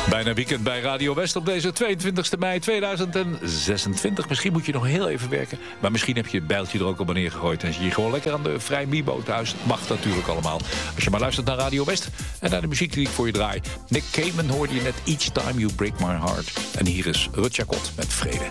Bijna weekend bij Radio West op deze 22 mei 2026. Misschien moet je nog heel even werken. Maar misschien heb je het bijltje er ook al neergegooid. En zie je gewoon lekker aan de Vrij Mibo thuis. Mag natuurlijk allemaal. Als je maar luistert naar Radio West. En naar de muziek die ik voor je draai. Nick Cayman hoorde je net Each Time You Break My Heart. En hier is Rut Jacot met Vrede.